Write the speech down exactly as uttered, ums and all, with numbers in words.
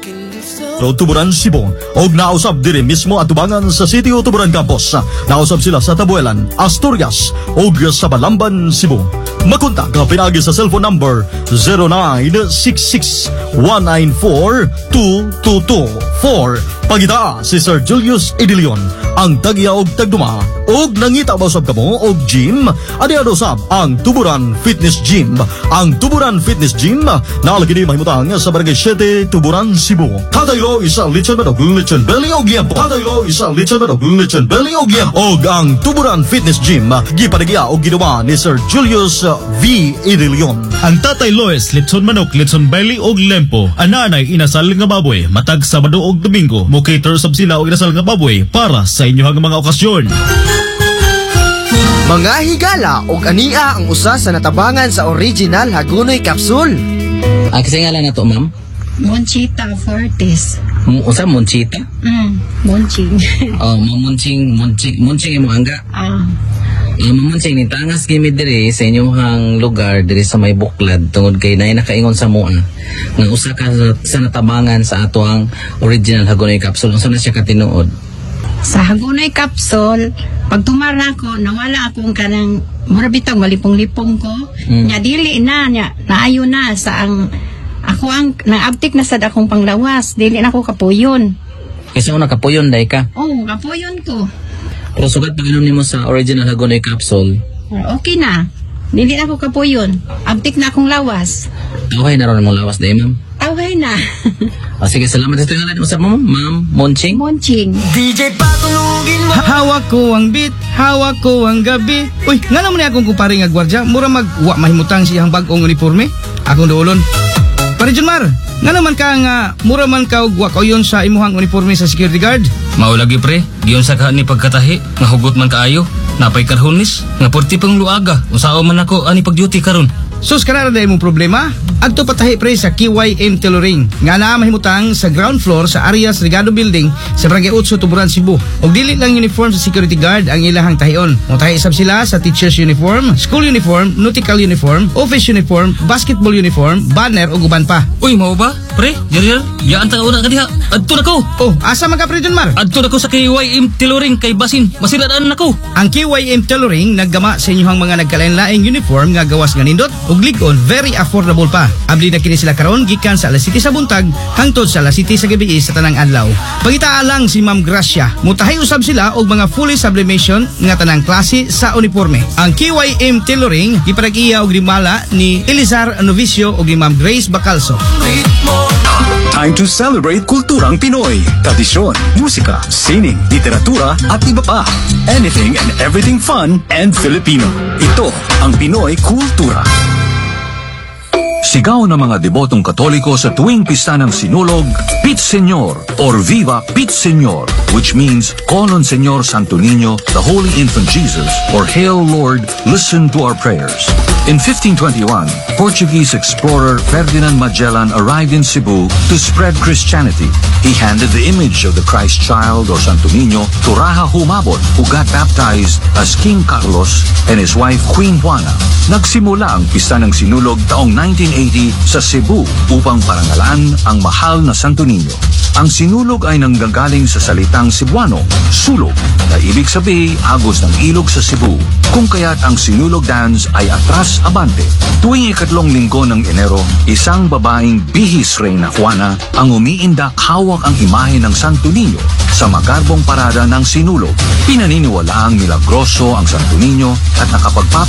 So, Tuburan, Cebu. Og nausab diri mismo atubangan sa City of Tuburan Campus. Nausab sila sa Tabuelan, Asturias, og sa Balamban, Cebu. Makontak ka pinagi sa cellphone number zero nine six six one nine four two two two four. Pagita si Sir Julius Idilion, ang tagya og tagduma. Og nangita ba usab kamo og gym? Adi usab ang Tuburan Fitness Gym. Ang Tuburan Fitness Gym nalagi di mahimutang sa Barangay Siete, Tuburan, Cebu. Kadaylo isa lechon manok, lechon belly og liempo. Kadaylo isa lechon manok, lechon belly og liempo. Og ang Tuburan Fitness Gym gipadagya og ginawa ni Sir Julius V. Idilion. Ang Tatay Lois, lechon manok, lechon belly og lempo. Ananay inasal nga baboy, matag Sabado og Domingo. Mo cater sab sila og inasal nga baboy para sa inyong mga okasyon. Mga higala og ania ang usa sa natabangan sa original Hagonoy Capsule. Ah, kasi nga lang na to, ma'am? Monchita Fortes. M- usa, Monchita? Mm, Monching. Oh, mamunching, munching, munching yung angga. Ah. Uh, mamunching, ni tangas gimid diri sa inyong lugar, diri sa may buklad, tungod kay na nakaingon sa mua. Nga usa ka sa natabangan sa ato ang original Hagonoy Capsule. Unsa na siya katinuod? Sa Hagonoy Capsule, pag tumara ko, nawala akong kanang murabitang malipong-lipong ko. Hmm. Nya dili na, nya, naayo na sa ang, ako ang, naabtik na sad akong panglawas. Dili na ako kapuyon. Kasi una kapuyon, day ka? Oo, oh, kapuyon ko. Pero sugat pag inom mo sa original Hagonoy Capsule, okay na. Dili na ako kapuyon. Abtik na akong lawas. okay na ron mong lawas, day, ma'am? Okay na. O sige, salamat sa tingnan mo sa mo, ma'am. Monching? Monching. D J patulugin mo. Hawak ko ang beat, hawak ko ang gabi. Uy, nga naman ni akong kupari nga gwardya, mura magwa mahimutang siyang bagong uniforme. Akong doolon. Pare Junmar, nga naman ka nga mura man ka og wa kayon sa imuhang uniforme sa security guard. Maulagi pre, giyon sa ni pagkatahi, nga hugot man kaayo, napay karhunis, nga porti pang luaga, usao man ako ani pag-duty karon. Sus, kanara dahil mong problema? Agto patahi pre sa K Y M Tailoring. Nga na mahimutang sa ground floor sa Arias Regado Building sa Barangay eight, Tuburan, Cebu. Og dili lang uniform sa security guard ang ilahang tahion. Mutahi isab sila sa teacher's uniform, school uniform, nautical uniform, office uniform, basketball uniform, banner o guban pa. Uy, mao ba? Pre, jariyan, yaan ta una kadiha. Adto na ko. Oh, asa man ka pre Junmar? Adto na ko sa K Y M Tailoring kay basin, masiradaan na ko. Ang K Y M Tailoring naggama sa inyong mga nagkalain-laing uniform nga gawas nga nindot ug ligon, very affordable pa. Abli na kini sila karon gikan sa alas siyete sa buntag hangtod sa alas siyete sa gabi sa tanang adlaw. Pangitaa lang si Ma'am Gracia. Mutahay usab sila og mga fully sublimation nga tanang klase sa uniforme. Ang K Y M Tailoring giparag-iya og limala ni Elizar Novicio og ni Ma'am Grace Bacalso. Time to celebrate kulturang Pinoy. Tradisyon, musika, sining, literatura at iba pa. Anything and everything fun and Filipino. Ito ang Pinoy Kultura. Sigaw ng mga debotong Katoliko sa tuwing pista ng Sinulog, Pit Señor or Viva Pit Señor, which means call on Señor Santo Niño, the Holy Infant Jesus, or Hail Lord, listen to our prayers. In fifteen twenty-one, Portuguese explorer Ferdinand Magellan arrived in Cebu to spread Christianity. He handed the image of the Christ child or Santo Niño to Raja Humabon, who got baptized as King Carlos and his wife Queen Juana. Nagsimula ang pista ng Sinulog taong nineteen eighty sa Cebu upang parangalan ang mahal na Santo Niño. Ang Sinulog ay nanggagaling sa salitang Cebuano, sulog, na ibig sabihin agos ng ilog sa Cebu. Kung kaya't ang Sinulog dance ay atras abante. Tuwing ikatlong linggo ng Enero, isang babaeng bihis Reyna Juana ang umiindak hawak ang imahe ng Santo Niño sa magarbong parada ng Sinulog. Pinaniniwalaang milagroso ang Santo Niño at nakapagpapalagay